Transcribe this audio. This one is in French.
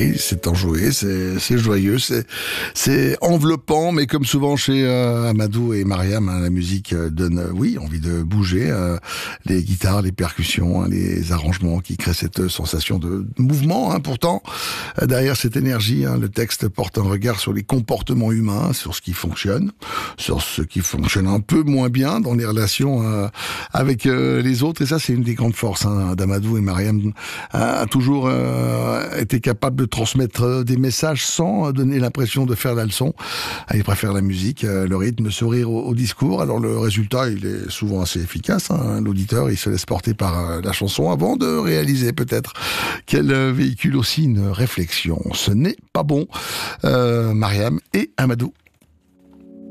Oui, c'est enjoué, c'est joyeux, c'est enveloppant, mais comme souvent chez Amadou et Mariam, hein, la musique donne, oui, envie de bouger. Les guitares, les percussions, hein, les arrangements qui créent cette sensation de mouvement. Hein, pourtant, derrière cette énergie, hein, le texte porte un regard sur les comportements humains, sur ce qui fonctionne, sur ce qui fonctionne un peu moins bien dans les relations avec les autres. Et ça, c'est une des grandes forces hein, d'Amadou et Mariam, a toujours été capable de transmettre des messages sans donner l'impression de faire la leçon. Ils préfèrent la musique, le rythme, le sourire au discours. Alors le résultat, il est souvent assez efficace. Hein. L'auditeur, il se laisse porter par la chanson avant de réaliser peut-être qu'elle véhicule aussi une réflexion. Ce n'est pas bon. Mariam et Amadou.